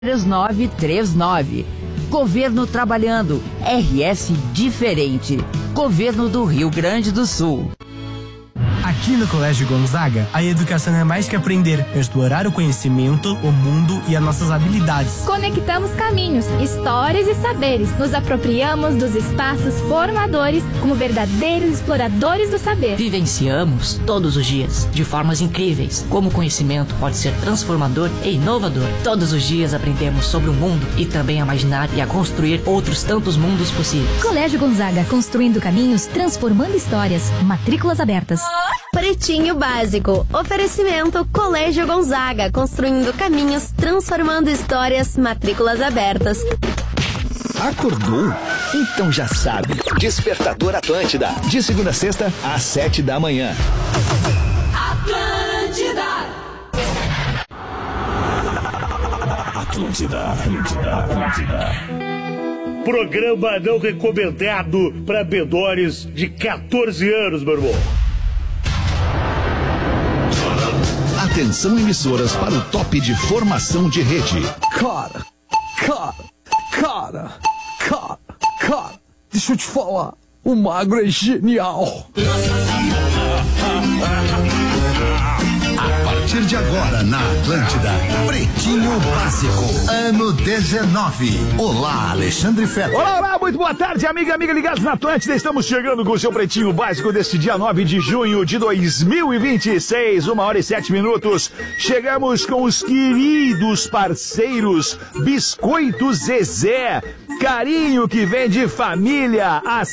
3939. Governo trabalhando. RS diferente. Governo do Rio Grande do Sul. Aqui no Colégio Gonzaga, a educação é mais que aprender, é explorar o conhecimento, o mundo e as nossas habilidades. Conectamos caminhos, histórias e saberes. Nos apropriamos dos espaços formadores como verdadeiros exploradores do saber. Vivenciamos todos os dias, de formas incríveis, como o conhecimento pode ser transformador e inovador. Todos os dias aprendemos sobre o mundo e também a imaginar e a construir outros tantos mundos possíveis. Colégio Gonzaga, construindo caminhos, transformando histórias. Matrículas abertas. Pretinho Básico. Oferecimento Colégio Gonzaga, construindo caminhos, transformando histórias. Matrículas abertas. Acordou? Então já sabe. Despertador Atlântida. De segunda a sexta, às 7 da manhã. Atlântida. Atlântida. Programa não recomendado para menores de 14 anos, meu irmão. Atenção, emissoras, para o top de formação de rede. Cara, deixa eu te falar, o Magro é genial. A partir de agora, na Atlântida, Pretinho Básico, ano 19. Olá, Alexandre Fetter. Olá, muito boa tarde, amiga ligados na Atlântida. Estamos chegando com o seu Pretinho Básico deste dia 9 de junho de 2026, 1h07. Chegamos com os queridos parceiros Biscoito Zezé. Carinho que vem de família há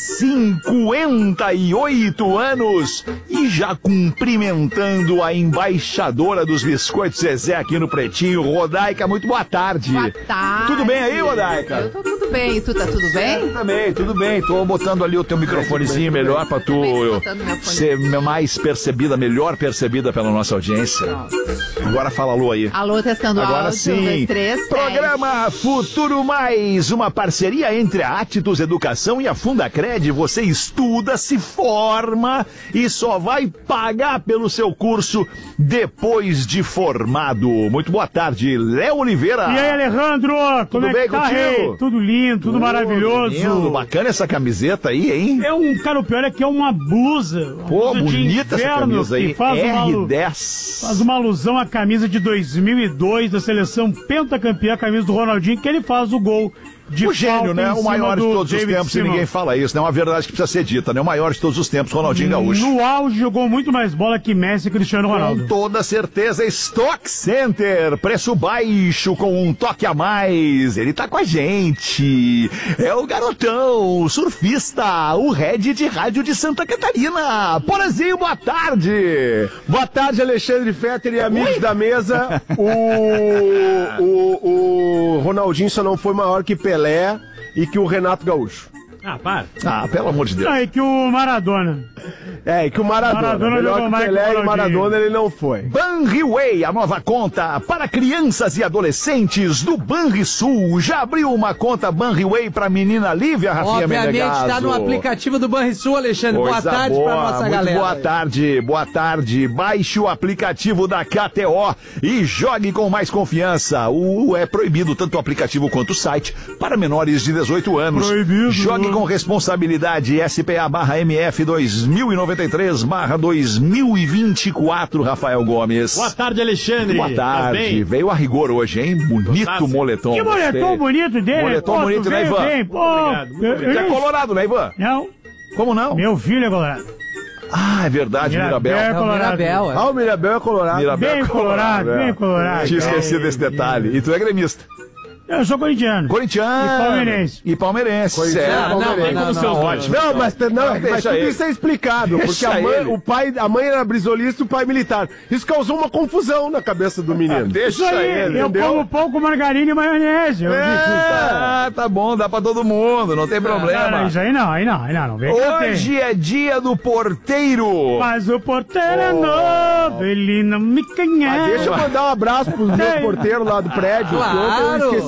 58 anos e já cumprimentando a embaixadora dos Biscoitos Zezé aqui no Pretinho, Rodaica. Muito boa tarde. Boa tarde. Tudo bem aí, Rodaica? Eu tô tudo bem. E tu tá tudo bem? Eu também, tudo bem. Tô botando ali o teu microfonezinho melhor pra tu ser mais percebida, melhor percebida pela nossa audiência. Agora fala alô aí. Alô, testando agora áudio. Sim. 1, 2, 3, Programa Futuro Mais, uma parceria entre a Atitudes Educação e a Fundacred. Você estuda, se forma e só vai pagar pelo seu curso depois de formado. Muito boa tarde, Léo Oliveira. E aí, Alejandro? Tudo bem que tá, contigo? Rei? Tudo lindo, tudo maravilhoso. Lindo, bacana essa camiseta aí, hein? Cara, o pior é que é uma blusa. Pô, bonita essa camisa aí. R10. Faz uma alusão à camisa de 2002 da seleção pentacampeã, a camisa do Ronaldinho, que ele faz o gol. O gênio, né? O maior de todos os tempos, e ninguém fala isso, né? É uma verdade que precisa ser dita, né? O maior de todos os tempos, Ronaldinho Gaúcho. No auge, jogou muito mais bola que Messi e Cristiano Ronaldo. Com toda certeza, Stock Center, preço baixo com um toque a mais. Ele tá com a gente. É o garotão, o surfista, o head de rádio de Santa Catarina. Porazinho, boa tarde. Boa tarde, Alexandre Fetter e amigos da mesa. O Ronaldinho só não foi maior que Pelé e que o Renato Gaúcho. Ah, para. Ah, pelo amor de Deus. E que o Maradona. E que o Maradona melhor que Pelé e o Maradona ele não foi. Banriway, a nova conta para crianças e adolescentes do Banrisul. Já abriu uma conta Banriway pra menina Lívia, Rafinha Menegasso? Obviamente, tá no aplicativo do Banrisul, Alexandre. Boa tarde pra nossa muito galera. Boa tarde. Baixe o aplicativo da KTO e jogue com mais confiança. É proibido tanto o aplicativo quanto o site para menores de 18 anos. Proibido. Jogue com responsabilidade. SPA/MF 2093/2024, Rafael Gomes. Boa tarde, Alexandre. Boa tarde. Veio a rigor hoje, hein? Bonito moletom. Que moletom bonito dele. Moletom bonito, né, Ivan? Bem, obrigado. Você é colorado, né, Ivan? Não. Como não? Meu filho é colorado. Ah, é verdade, Mirabel. É Mirabel. O Mirabel é colorado. Bem colorado. Tinha esquecido desse detalhe. E tu é gremista? Eu sou corintiano. E palmeirense. Ótimo. Mas tudo isso é explicado. Porque a mãe era brisolista e o pai militar. Isso causou uma confusão na cabeça do menino. Deixa ele, eu como pouco margarina e maionese. Tá bom, dá pra todo mundo, não tem problema. Isso aí não. Hoje é dia do porteiro. Mas o porteiro é novo, ele não me conhece. Deixa eu mandar um abraço pros meus porteiros lá do prédio. Claro. Eu esqueci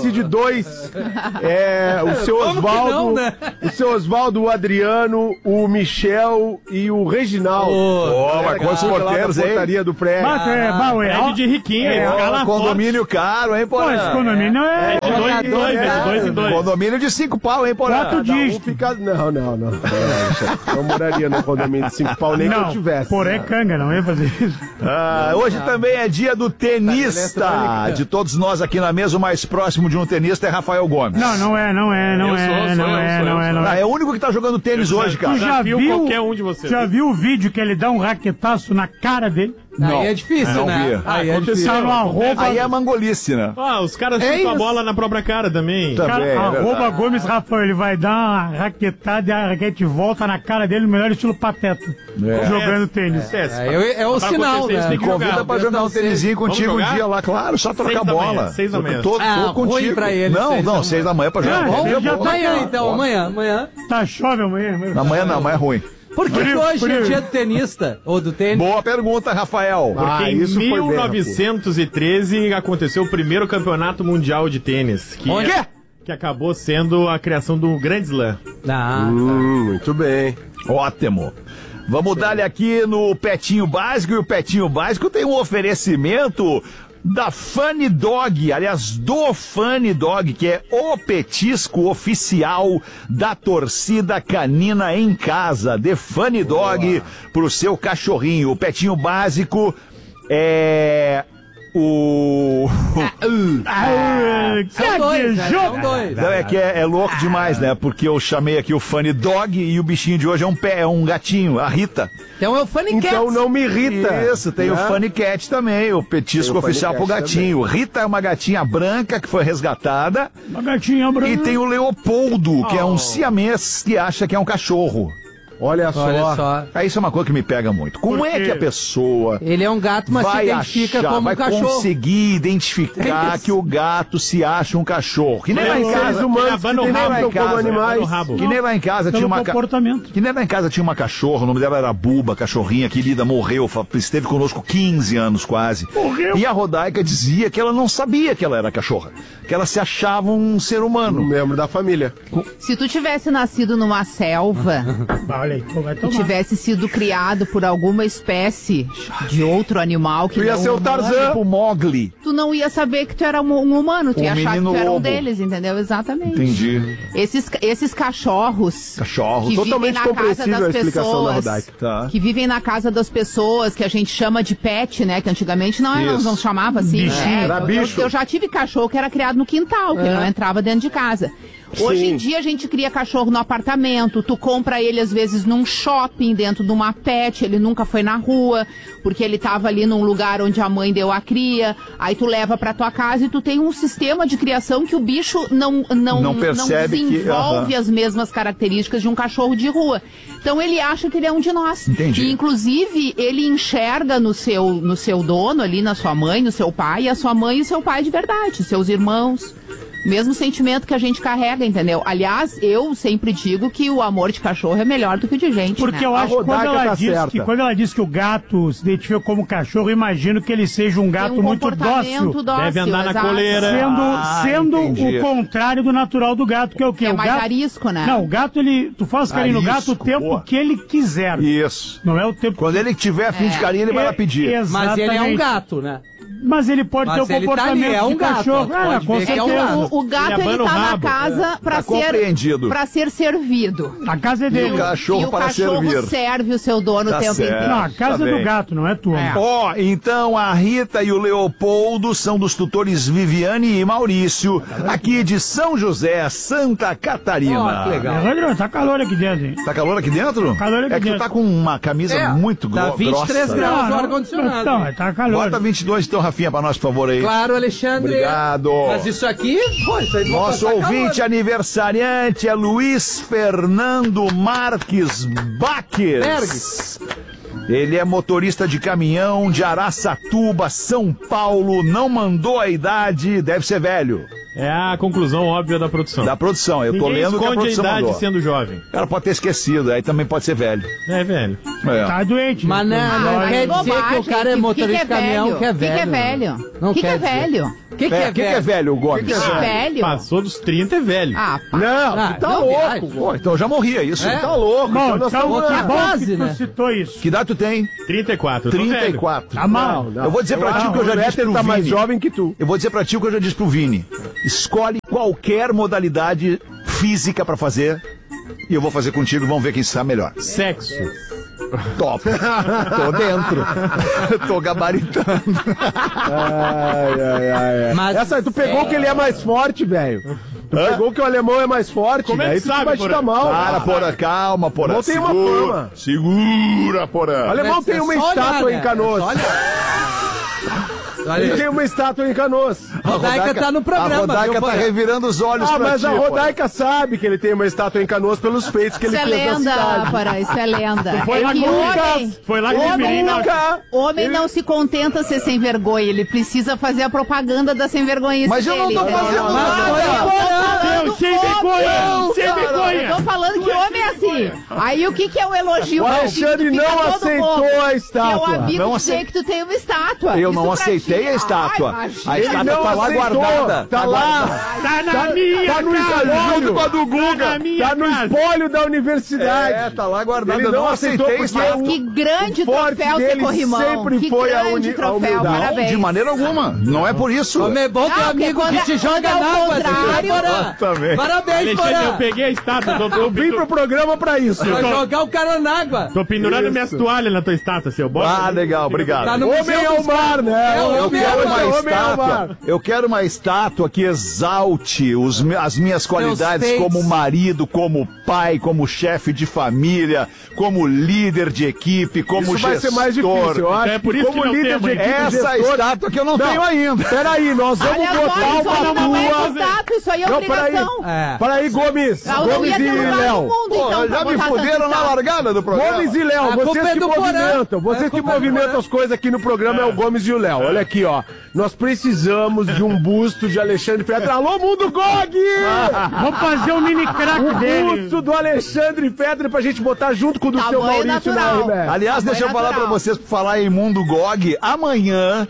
partir de 2. O seu Osvaldo, não, né? o seu Osvaldo, o Adriano, o Michel e o Reginaldo. Mas quantos porteiros, hein? Portaria do prédio. É de riquinho, condomínio caro, hein, Porã? Esse condomínio é de 2 em 2. Condomínio de 5 pau, hein, Porã? 4 dígitos. Não. Eu moraria no condomínio de 5 pau, nem que eu tivesse. Porém, canga, não ia fazer isso. Hoje também é dia do tenista. De todos nós aqui na mesa, o mais próximo de um tenista é Rafael Gomes. Não é. É o único que tá jogando tênis hoje, cara. Tu já viu qualquer um de vocês? Já viu o vídeo que ele dá um raquetaço na cara dele? Não. Aí é difícil, né? Aí é difícil. Aí é mangolice, né? Os caras chutam a bola na própria cara também. Arroba Gomes Rafael, ele vai dar uma raquetada e a raquete volta na cara dele, no melhor estilo Pateta. Jogando tênis. É o sinal, né? Me convida pra jogar um tênisinho contigo um dia lá, claro, só trocar bola. 6 da manhã. Tô contigo. Pra ele, não, 6 da manhã pra jogar bola. Já tá amanhã, então, amanhã. Tá chove amanhã. Amanhã não, amanhã é ruim. Por que hoje é dia do tenista? Ou do tênis? Boa pergunta, Rafael. Porque em 1913 aconteceu o primeiro campeonato mundial de tênis. Que acabou sendo a criação do Grand Slam. Muito bem. Ótimo. Vamos dar-lhe aqui no Petinho Básico. E o Petinho Básico tem um oferecimento da Funny Dog, aliás, do Funny Dog, que é o petisco oficial da torcida canina em casa. De Funny Dog pro seu cachorrinho. O Petinho Básico é... São dois. Não, é que é louco demais, né? Porque eu chamei aqui o Funny Dog e o bichinho de hoje é um gatinho, a Rita. Então é o Funny Cat. Então não me irrita. Isso, tem o Funny Cat também, o petisco oficial pro gatinho. Também. Rita é uma gatinha branca que foi resgatada. Uma gatinha branca. E tem o Leopoldo, que é um siamês que acha que é um cachorro. Olha só. Isso é uma coisa que me pega muito. Como é que a pessoa... Ele é um gato, mas se identifica como um cachorro. Vai conseguir identificar que o gato se acha um cachorro. Que nem lá em casa... Que nem lá em casa tinha uma... Que nem lá em casa tinha uma cachorra, o nome dela era Buba, cachorrinha querida, morreu, esteve conosco 15 anos quase. Morreu. E a Rodaica dizia que ela não sabia que ela era cachorra. Que ela se achava um ser humano. Um membro da família. Se tu tivesse nascido numa selva... e tivesse sido criado por alguma espécie de outro animal que tu ia ser o Tarzan, tipo Mowgli. Tu não ia saber que tu era um humano, tu ia achar que tu era um deles, entendeu? Exatamente. Entendi. Esses cachorros que totalmente vivem na casa das pessoas, que vivem na casa das pessoas, que a gente chama de pet, né? Que antigamente não chamava assim. Era bicho. Eu já tive cachorro que era criado no quintal, que ele não entrava dentro de casa. Hoje em dia a gente cria cachorro no apartamento, tu compra ele às vezes num shopping, dentro de uma pet, ele nunca foi na rua, porque ele tava ali num lugar onde a mãe deu a cria, aí tu leva pra tua casa e tu tem um sistema de criação que o bicho não desenvolve as mesmas características de um cachorro de rua. Então ele acha que ele é um de nós. Entendi. E inclusive ele enxerga no seu dono ali, na sua mãe, no seu pai, a sua mãe e o seu pai de verdade, seus irmãos. Mesmo sentimento que a gente carrega, entendeu? Aliás, eu sempre digo que o amor de cachorro é melhor do que o de gente, porque eu acho que quando ela diz que o gato se identifica como cachorro, eu imagino que ele seja um gato muito dócil. Deve andar na coleira. Sendo o contrário do natural do gato, que é o quê? É mais arisco, né? Não, o gato, tu faz carinho no gato o tempo que ele quiser. Isso. Não é o tempo... Quando ele tiver a fim de carinho, ele vai lá pedir. Mas ele é um gato, né? Mas ele pode ter o comportamento de cachorro. Com certeza. O gato, ele tá na casa pra ser servido. A casa é dele. E o cachorro para servir. Serve o seu dono o tempo inteiro. Não, a casa é do gato, não é tua. Então a Rita e o Leopoldo são dos tutores Viviane e Maurício, aqui de São José, Santa Catarina. Que legal. Tá calor aqui dentro, hein? Tá calor aqui dentro? Calor aqui dentro. Que tu tá com uma camisa muito grossa. Tá 23 graus no ar-condicionado. Então, tá calor. Bota 22 então, Rafinha, pra nós, por favor, aí. Claro, Alexandre. Obrigado. Mas isso aqui, isso aí não nosso ouvinte aniversariante é Luiz Fernando Marques Baques. Ele é motorista de caminhão de Araçatuba, São Paulo. Não mandou a idade, deve ser velho. É a conclusão óbvia da produção. Da produção, eu tô lendo que a produção a idade mandou. Sendo jovem. O cara pode ter esquecido, aí também pode ser velho. É velho. Tá doente. Mas não quer dizer que o cara é motorista de caminhão que é velho. O que é velho? que é velho, Gomes? Que é velho? Passou dos 30 é velho. Não, tu tá louco. Pô, então eu já morria, isso. É? Tá louco. Bom, então que bom quase, que tu né? citou isso. Que idade tu tem? 34. 34. Tá mal. Não. Eu vou dizer pra ti o que eu já disse pro Vini. Tá mais jovem que tu. Eu vou dizer pra ti o que eu já disse pro Vini. Escolhe qualquer modalidade física pra fazer e eu vou fazer contigo, vamos ver quem está melhor. Sexo. Top. Tô dentro. Tô gabaritando. Ai. Mas essa, tu pegou que ele é mais forte, velho. Tu pegou que o alemão é mais forte. Como é que aí tu sabe, vai te dar mal. Para, Porã, calma, Porã. Não tem uma fama. Segura, Porã. O alemão tem uma estátua em Canoas. Ele tem uma estátua em Canoas. A Rodaica tá no programa. A Rodaica tá revirando os olhos pra mas ti, a Rodaica sabe que ele tem uma estátua em Canoas pelos feitos que ele fez na cidade. Para, isso é lenda. Foi lá que homem não se contenta ser sem vergonha, ele precisa fazer a propaganda da sem vergonhice. Mas eu não tô fazendo nada. Sem vergonha. Eu tô falando que homem é assim. Aí o que é o elogio? O Alexandre não aceitou a estátua. Eu amigo dizer que tu tem uma estátua. Eu não aceitei a estátua. A estátua tá lá guardada. Tá lá. Tá na minha Tá no espólio com a do Guga. Tá no espólio da universidade. Tá lá guardada. Ele não aceitou porque que grande troféu você corrimão. Sempre foi a troféu. Parabéns. De maneira alguma. Não é por isso. Como é bom ter amigo que te joga na água. Parabéns, Porã. Eu peguei a estátua. Eu vim pro programa pra isso. Pra jogar o cara na água. Tô pendurando minhas toalhas na tua estátua, seu bosta. Ah, legal, obrigado. Tá no Homem é o mar, né? Eu quero uma estátua que exalte as minhas qualidades como marido, como pai, como chefe de família, como líder de equipe, como gestor. Isso vai ser mais difícil, eu acho. É por isso como que líder de equipe, essa estátua que eu não tenho ainda. Peraí, nós vamos botar uma não é estátua, isso aí é obrigação. Peraí, Gomes. Gomes e Léo. Já me fuderam na largada do programa. Gomes e Léo, vocês que movimentam. Vocês que movimentam as coisas aqui no programa é o Gomes e o Léo. Olha aqui, ó. Nós precisamos de um busto de Alexandre Fetter. Alô, Mundo Gog! Vamos fazer um mini crack dele. Um busto do Alexandre Fetter pra gente botar junto com o do seu Maurício Naimé. Aliás, deixa eu falar pra vocês, por falar em Mundo Gog, amanhã,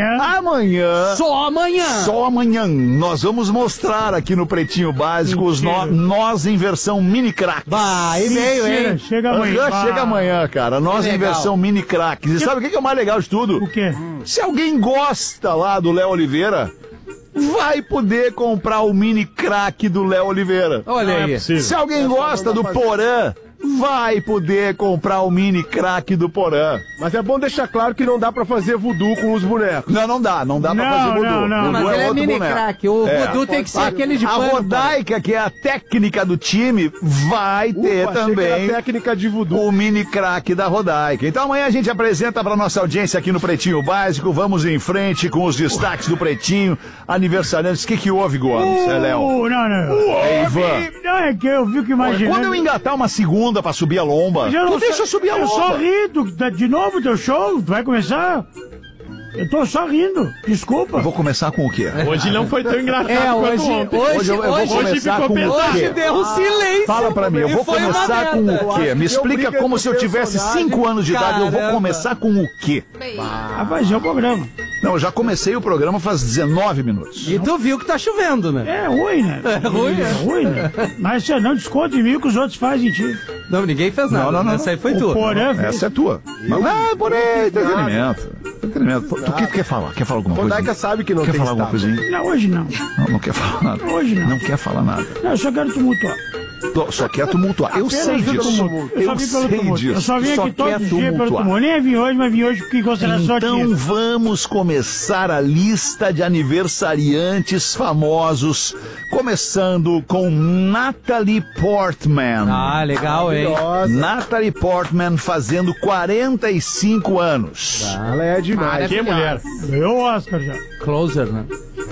só amanhã, nós vamos mostrar aqui no Pretinho Básico os nós em versão mini crack. E-mail, chega amanhã. Chega amanhã, cara. Nós em versão mini crack. E sabe o que é o mais legal de tudo? O quê? Se alguém gosta lá do Léo Oliveira, vai poder comprar o mini crack do Léo Oliveira. Olha aí. Se alguém gosta do Porã, vai poder comprar o mini crack do Porã. Mas é bom deixar claro que não dá pra fazer voodoo com os bonecos. Não dá pra fazer voodoo. Não, mas ele é mini crack, o voodoo tem que ser aquele de pano. A Rodaica, que é a técnica do time, vai ter também a técnica de voodoo. O mini crack da Rodaica. Então amanhã a gente apresenta pra nossa audiência aqui no Pretinho Básico. Vamos em frente com os destaques do Pretinho. Aniversariantes. O que houve, Gomes? Léo? Não. Ivan. Não, é que eu fico imaginando. Quando eu engatar uma segunda pra subir a lomba, tu deixa subir a lomba. Eu só rindo. De novo teu show? Vai começar? Eu tô só rindo. Desculpa. Eu vou começar com o quê? Hoje não foi tão engraçado quanto ontem. Hoje eu vou começar com o quê? Hoje deu um silêncio. Fala pra mim, eu vou começar com o quê? Me explica como se eu tivesse 5 anos de idade. Eu vou começar com o quê? A fazer o programa. Não, eu já comecei o programa faz 19 minutos. E tu viu que tá chovendo, né? É ruim, né? É ruim, né? Mas você não desconta em mim o que os outros fazem em ti. Não, ninguém fez nada. Não. Essa aí foi tua. Essa é tua. Não, porém, entretenimento. Tu quer falar? Quer falar alguma coisa? Rodaica sabe que não quer tem falar alguma coisinha? Não, hoje não. Não quer falar nada. Hoje não. Não quer falar nada. Não, eu só quero tumultuar. Só quer tumultuar. Eu sei disso. Eu sei disso. Eu só vim aqui todo dia pelo tumulto. Nem vim hoje, mas vim hoje porque consideração aqui. Então vamos começar a lista de aniversariantes famosos, começando com Natalie Portman. Ah, legal, hein? Natalie Portman fazendo 45 anos. Ela é demais. Que mulher. Ganhou o Oscar já. Closer, né?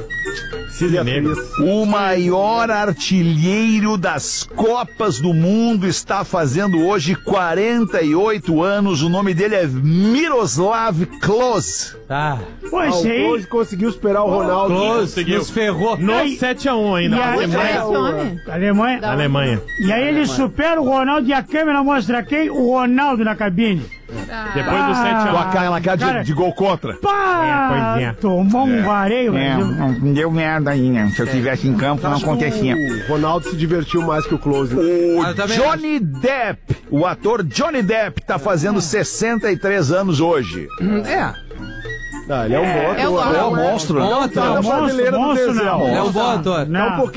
O maior artilheiro das Copas do Mundo está fazendo hoje 48 anos. O nome dele é Miroslav Klose. Ah. Pô, esse aí... Klose conseguiu superar o Ronaldo. Klose nos ferrou. No 7-1 ainda. Alemanha. Alemanha. E aí ele supera o Ronaldo e a câmera mostra quem? O Ronaldo na cabine. Depois do 7x1. Com aquela cara de gol contra. Pá! Tomou um vareio, velho. Não deu merda aí, né? Se eu tivesse em campo, não acontecia. O Ronaldo se divertiu mais que o Close. O Johnny Depp, o ator Johnny Depp, tá fazendo 63 anos hoje. Ele é um bom ator. É um monstro. Não tá na prateleira do Denzel. É um bom ator. É um pouquinho